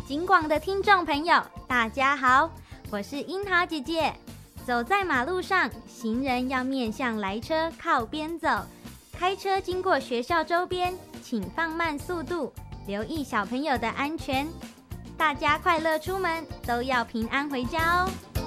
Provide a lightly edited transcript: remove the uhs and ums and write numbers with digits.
警广的听众朋友，大家好，我是樱桃姐姐。走在马路上，行人要面向来车靠边走，开车经过学校周边，请放慢速度，留意小朋友的安全。大家快乐出门，都要平安回家哦。